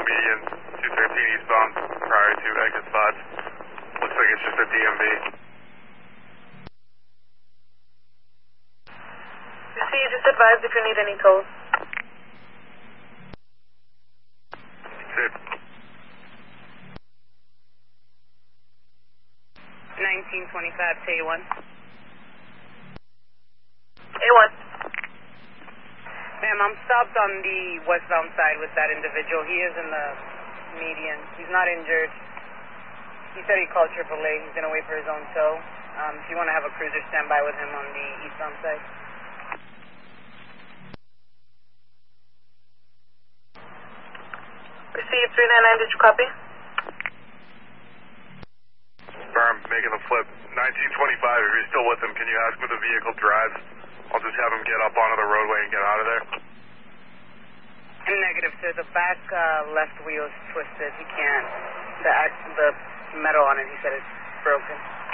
the median, 213 eastbound, prior to exit spots. Looks like it's just a DMV. See, just advise if you need any tolls. Sit. 1925 to A1. A1. Ma'am, I'm stopped on the westbound side with that individual. He is in the median. He's not injured. He said he called AAA. He's going to wait for his own tow. If you want to have a cruiser stand by with him on the eastbound side. Received 399, did you copy? Firm, making the flip. 1925, if you're still with him, can you ask where the vehicle drives? I'll just have him get up onto the roadway and get out of there. Negative, sir. The back left wheel is twisted. He can't. The metal on it, he said, is broken.